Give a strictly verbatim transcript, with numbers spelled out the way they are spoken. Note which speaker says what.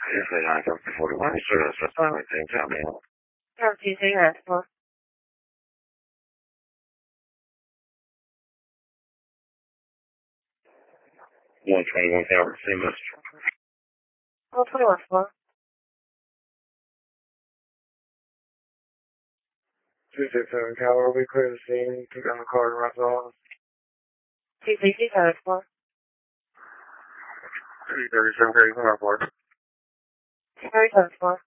Speaker 1: Usually nine forty-one, service for silent, things out me.
Speaker 2: Oh, Tuesday, that's for.
Speaker 1: one twenty-one Calvert, same as.
Speaker 2: one twenty-one for.
Speaker 1: two sixty-seven Calvert, we clear the scene, took down the car and runs off.
Speaker 2: two sixty-seven for.
Speaker 1: three thirty-seven, Grady Airport.
Speaker 2: two thirty-seven for.